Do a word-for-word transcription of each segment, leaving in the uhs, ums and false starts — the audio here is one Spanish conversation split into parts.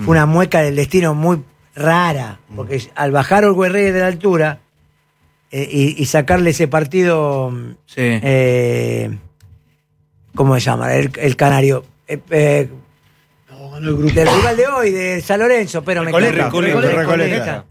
fue una mueca del destino muy rara, porque mm. al bajar Orwell Reyes de la altura eh, y, y sacarle ese partido, sí. eh, ¿cómo se llama? El, el Canario. Eh, eh, no, ganó el grupo. Del rival de hoy, de San Lorenzo, pero Recoleta, me Recoleta, Recoleta, Recoleta. Recoleta.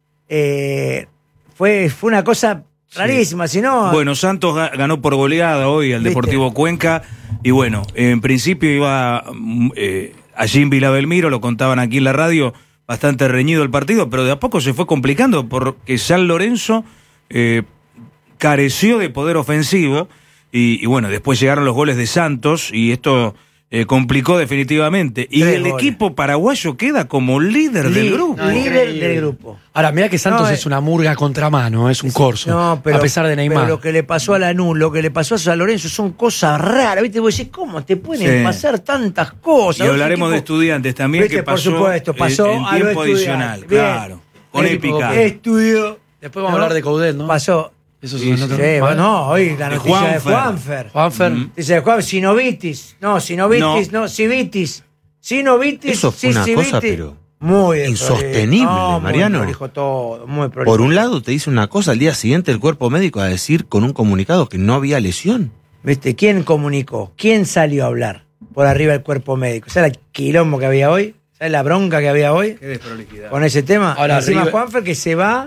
Eh, fue, fue una cosa rarísima, sí. si no... Bueno, Santos ganó por goleada hoy al ¿viste? Deportivo Cuenca, y bueno, en principio iba eh, allí en Vila Belmiro, lo contaban aquí en la radio, bastante reñido el partido, pero de a poco se fue complicando porque San Lorenzo eh, careció de poder ofensivo, y, y bueno, después llegaron los goles de Santos, y esto... Eh, complicó definitivamente. Y Tres el goles. Equipo paraguayo queda como líder Lí- del grupo. No, líder del grupo. Ahora, mira que Santos No, es una murga contramano, es un corso. No, pero, a pesar de Neymar. Pero lo que le pasó a Lanús, lo que le pasó a San Lorenzo son cosas raras. ¿Viste? Vos decís, ¿cómo te pueden Sí. pasar tantas cosas? Y hablaremos Equipo, de Estudiantes también, ¿viste? que pasó, por supuesto, pasó en, en a lo tiempo Estudiantes. adicional. Bien. Claro, con El equipo épica. que estudió. Después vamos a hablar de Coudet, ¿no? Pasó. Eso Sí, es sí, otro- Sí, ¿vale? no, hoy la De noticia de Juanfer. Juanfer. Juanfer. Mm. Dice Juan, sinovitis. No, sinovitis, no, civitis. Sinovitis, Eso fue una civitis. cosa, pero muy insostenible, no, Mariano. Muy prolijo todo, muy prolijo. por un lado te dice una cosa, al día siguiente el cuerpo médico a decir con un comunicado que no había lesión. ¿Viste? ¿Quién comunicó? ¿Quién salió a hablar por arriba del cuerpo médico? ¿Sabes el quilombo que había hoy? ¿Sabes la bronca que había hoy Qué desprolijidad. con ese tema? Ahora, Encima River- Juanfer que se va...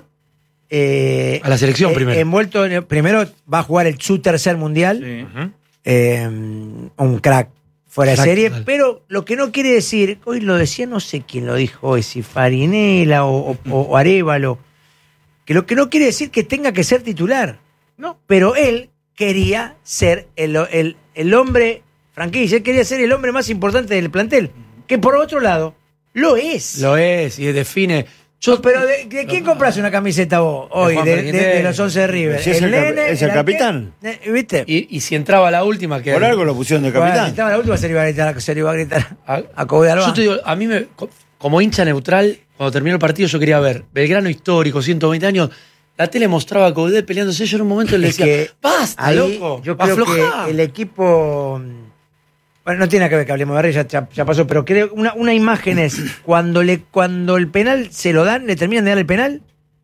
eh, A la selección eh, primero. Envuelto en el- primero va a jugar el, su tercer mundial. Sí. Eh, un crack fuera de Crack, serie, total. pero lo que no quiere decir, hoy lo decía, no sé quién lo dijo hoy, si Farinela o, o, o Arévalo, que lo que no quiere decir que tenga que ser titular. No. Pero él quería ser el, el, el hombre franquicia, él quería ser el hombre más importante del plantel, que por otro lado, lo es. Lo es, y define. Yo, pero ¿de, de quién compras una camiseta vos hoy? Juan De, de- Fernández. de los once de River. ¿Es el cap- es el arque- capitán? eh, ¿Viste? Y, y si entraba la última, que Por algo lo pusieron de Bueno, capitán. estaba la última, se le iba a gritar, se le iba a gritar A- a Coudet Alba. Yo te digo, a mí, me, co- como hincha neutral, cuando terminó el partido, yo quería ver Belgrano histórico, ciento veinte años. La tele mostraba a Coudet peleándose. Yo en un momento le Es decía, que basta, ahí loco. yo creo aflojá". que el equipo... Bueno, no tiene nada que ver que hablemos de Reyes, ya, ya, ya pasó, pero creo una, una imagen es cuando, le, cuando el penal se lo dan, le terminan de dar el penal,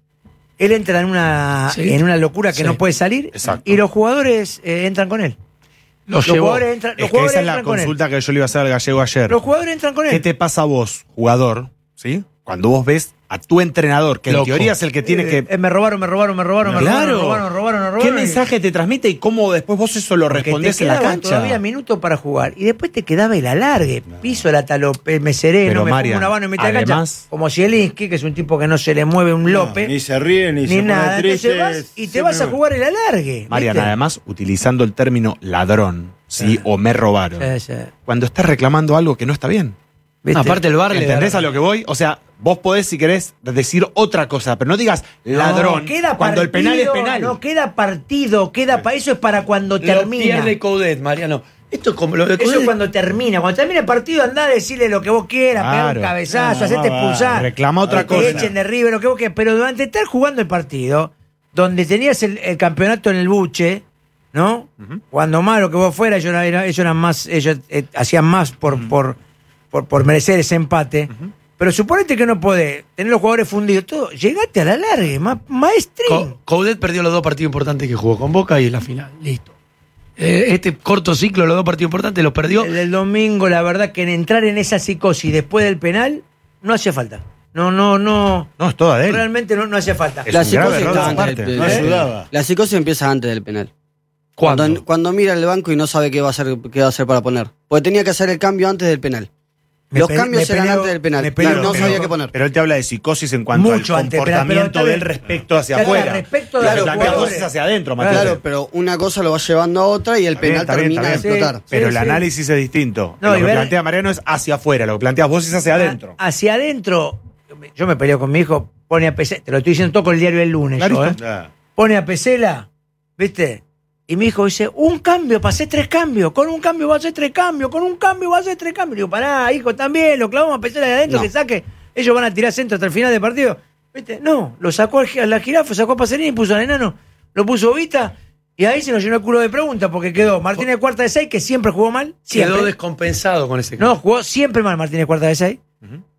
él entra en una, Sí. en una locura que Sí. no puede salir. Exacto. Y los jugadores eh, entran con él. Lo Los llevó. jugadores entran, los Es que jugadores esa es la entran con él. consulta que yo le iba a hacer al gallego ayer. Los jugadores entran con él. ¿Qué te pasa a vos, jugador, ¿sí? Cuando vos ves a tu entrenador, que Loco. en teoría es el que tiene que... Eh, me robaron, me robaron, me robaron, me Claro. robaron, me robaron, me robaron, me robaron. ¿Qué y- mensaje te transmite y cómo después vos eso lo Porque respondés te en la quedaban cancha? todavía minutos para jugar. Y después te quedaba el alargue. Piso la talope, me sereno, Pero, me Marian, pongo una mano en mitad de cancha. además- Como Zielinski, que es un tipo que no se le mueve un lope. Ni se ríe, ni, ni, se pone nada. triste. Entonces vas y te siempre vas a no. jugar el alargue. Marian, ¿viste? además, utilizando el término ladrón, ¿sí? Sí. O me robaron. Sí, sí. Cuando estás reclamando algo que no está bien. ¿Viste? Aparte el bar le ¿Entendés da- a lo que voy? O sea, vos podés, si querés, decir otra cosa, pero no digas ladrón No, queda cuando el penal es partido, penal. No, queda partido, queda pa- eso es para cuando Lo termina. pierde Coudet, Mariano. Esto es como lo de Eso Coudet. es cuando termina. Cuando termina el partido, andá a decirle lo que vos quieras, pegar un Claro. cabezazo, No, hacerte va, va. expulsar. Reclama otra que cosa. te echen de River, lo que vos quieras. Pero durante estar jugando el partido, donde tenías el, el campeonato en el buche, ¿no? Cuando más lo que vos fuera, ellos, eran- ellos eran más, ellos eh, hacían más por, por, por, por merecer ese empate. Pero suponete que no podés tener los jugadores fundidos, todo. Llegate a la larga, ma maestrín. Co- Coudet perdió los dos partidos importantes que jugó con Boca y en la final. Listo. Eh, este corto ciclo, los dos partidos importantes, los perdió. El del domingo, la verdad que en entrar en esa psicosis después del penal, no hacía falta. No, no, no. No, es toda de él. Realmente no, no hacía falta. Es La un grave psicosis, error de está su antes parte. del- No del- ayudaba. la psicosis empieza antes del penal. ¿Cuándo? Cuando, cuando mira el banco y no sabe qué va a hacer, qué va a hacer para poner. Porque tenía que hacer el cambio antes del penal. Me Los pe- cambios me eran peleo- antes del penal. me Y peleo no con- sabía qué poner. Pero él te habla de psicosis en cuanto Mucho al antes, pero- comportamiento pero- del respecto hacia Claro, afuera. respecto de Claro, los planteas jugadores. voces hacia adentro, Matías. Claro, pero una cosa lo va llevando a otra y el Está bien, penal está bien, termina de está bien. explotar. Pero Sí, el sí. análisis es distinto. No, lo y que ver- plantea Mariano es hacia afuera, lo que planteas vos es hacia adentro. A- Hacia adentro, yo me peleo con mi hijo, pone a Pesela, te lo estoy diciendo todo con el diario del lunes, yo, Clarito. ¿eh? Ah. Pone a Pesela, ¿viste? Y mi hijo dice, un cambio, pasé tres cambios, con un cambio vas a hacer tres cambios, con un cambio vas a hacer tres cambios. Digo, pará, hijo, también, lo clavamos a Pesela de adentro, No. que saque, ellos van a tirar centro hasta el final del partido. ¿Viste? No, lo sacó al- a la jirafa, sacó a Pacerini y puso al enano, lo puso Vita, y ahí se nos llenó el culo de preguntas, porque quedó Martínez cuarta de seis, que siempre jugó mal, siempre. Quedó descompensado con ese No, jugó siempre mal Martínez cuarta de seis.